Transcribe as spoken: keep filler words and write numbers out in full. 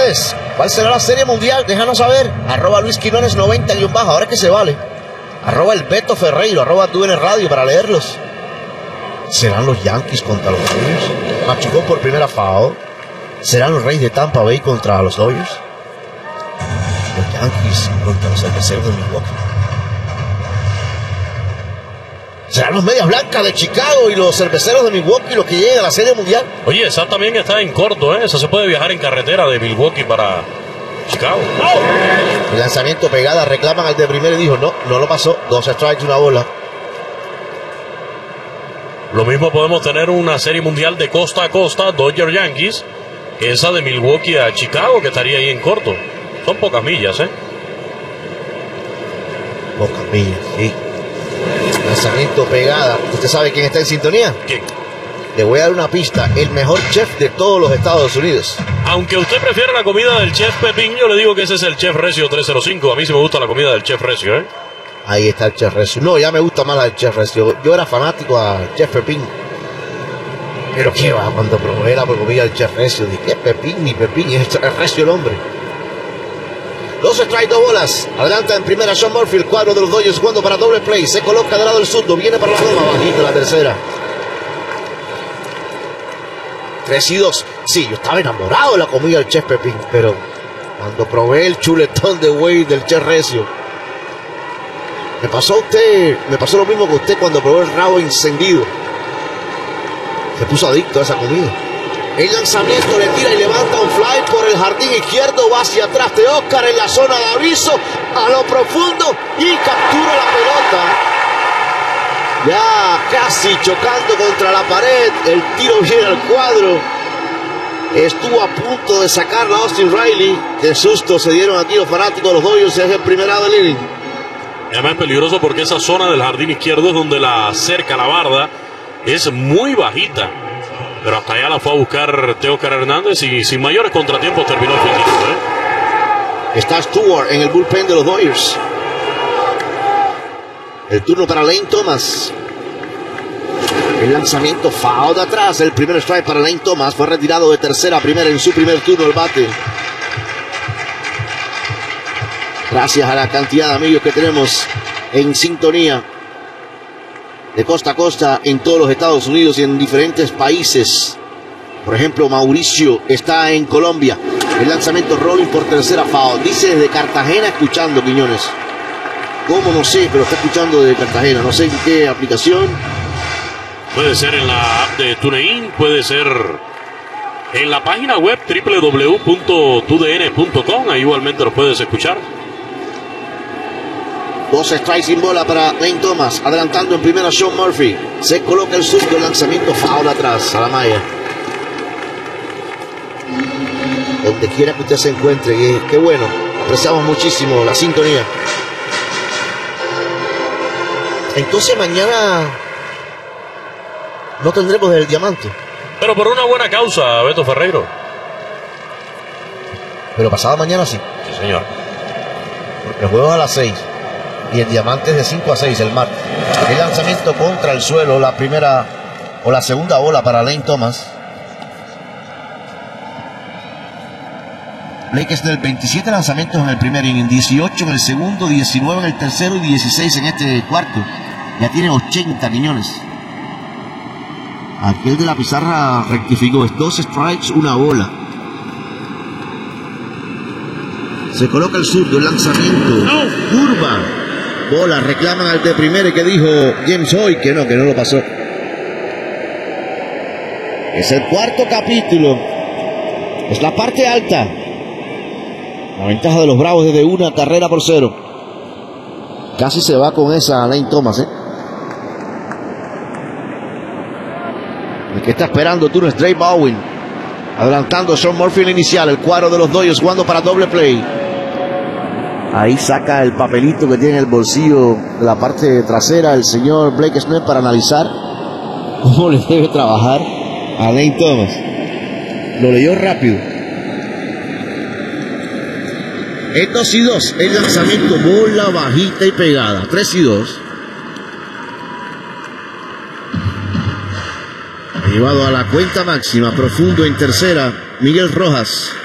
ustedes, ¿cuál será la serie mundial? Déjanos saber. Arroba Luis Quiñones noventa guión bajo, ahora que se vale. Arroba el Beto Ferreiro, arroba T U N Radio para leerlos. ¿Serán los Yankees contra los Dodgers? Machucó por primera foul. ¿Serán los Reyes de Tampa Bay contra los Dodgers? Los Yankees contra los Cerveceros de Milwaukee. ¿Serán los Medias Blancas de Chicago y los Cerveceros de Milwaukee los que lleguen a la Serie Mundial? Oye, esa también está en corto, ¿eh? Esa se puede viajar en carretera de Milwaukee para Chicago. ¡Oh! El lanzamiento pegada, reclaman al de primero y dijo, no, no lo pasó. Dos strikes, una bola. Lo mismo podemos tener una Serie Mundial de costa a costa, Dodgers Yankees, que esa de Milwaukee a Chicago, que estaría ahí en corto. Son pocas millas, ¿eh? Pocas millas, sí. Lanzamiento pegada. ¿Usted sabe quién está en sintonía? ¿Quién? Le voy a dar una pista. El mejor chef de todos los Estados Unidos. Aunque usted prefiere la comida del Chef Pepín, yo le digo que ese es el Chef Recio tres cero cinco. A mí sí me gusta la comida del Chef Recio, ¿eh? Ahí está el Chef Recio. No, ya me gusta más la del Chef Recio. Yo era fanático a Chef Pepín. Pero qué va, cuando probé la comida del Chef Recio, dije, ¿qué Pepín? Ni Pepín, es Chef Recio el hombre. Dos strikes, dos bolas. Adelanta en primera Sean Murphy, el cuadro de los Dodgers jugando para doble play. Se coloca del lado del zurdo, viene para la goma, bajito la tercera. tres y dos. Sí, yo estaba enamorado de la comida del Chef Pepín, pero cuando probé el chuletón de Wade del Chef Recio, me pasó a usted, me pasó lo mismo que usted cuando probó el rabo encendido. Se puso adicto a esa comida. El lanzamiento le tira y levanta un fly por el jardín izquierdo, va hacia atrás de Oscar en la zona de aviso, a lo profundo y captura la pelota. Ya casi chocando contra la pared, el tiro viene al cuadro. Estuvo a punto de sacarla a Austin Riley. Qué susto se dieron aquí los fanáticos de los Dodgers en el primer lado del inning. Además es peligroso porque esa zona del jardín izquierdo es donde la cerca, la barda, es muy bajita. Pero hasta allá la fue a buscar Teóscar Hernández y sin mayores contratiempos terminó el finiquito, ¿eh? Está Stewart en el bullpen de los Dodgers. El turno para Lane Thomas. El lanzamiento foul de atrás. El primer strike para Lane Thomas. Fue retirado de tercera a primera en su primer turno el bate. Gracias a la cantidad de amigos que tenemos en sintonía de costa a costa en todos los Estados Unidos y en diferentes países. Por ejemplo, Mauricio está en Colombia. El lanzamiento rolling por tercera foul. Dice desde Cartagena escuchando, Quiñones. ¿Cómo? No sé, pero está escuchando desde Cartagena. No sé en qué aplicación. Puede ser en la app de TuneIn, puede ser en la página web doble u doble u doble u punto tu d n punto com. Ahí igualmente lo puedes escuchar. Dos strikes sin bola para Lane Thomas. Adelantando en primera Sean Murphy. Se coloca el surco, el lanzamiento foul atrás a la malla. Donde quiera que usted se encuentre, qué, qué bueno. Apreciamos muchísimo la sintonía. Entonces mañana no tendremos el diamante. Pero por una buena causa, Beto Ferreiro. Pero pasado mañana sí. Sí, señor. Porque el juego es a las seis. Y el diamante es de cinco a seis el martes. El lanzamiento contra el suelo, la primera o la segunda bola para Lane Thomas. Blake es del veintisiete lanzamientos en el primer inning, dieciocho en el segundo, diecinueve en el tercero y dieciséis en este cuarto. Ya tiene ochenta, Quiñones. Aquel de la pizarra rectificó, es dos strikes, una bola. Se coloca el zurdo, el lanzamiento. ¡No! Curva. Bola, reclaman al de primera que dijo James Hoy que no, que no lo pasó. Es el cuarto capítulo. Es la parte alta. La ventaja de los Bravos es de una carrera por cero. Casi se va con esa Lane Thomas, ¿eh? El que está esperando turno es Drake Bowen. Adelantando Sean Murphy en el inicial. El cuadro de los Dodgers jugando para doble play. Ahí saca el papelito que tiene en el bolsillo de la parte trasera el señor Blake Snell para analizar cómo le debe trabajar a Lane Thomas. Lo leyó rápido. Es dos y dos. El lanzamiento, bola bajita y pegada. tres y dos. Llevado a la cuenta máxima, profundo en tercera, Miguel Rojas.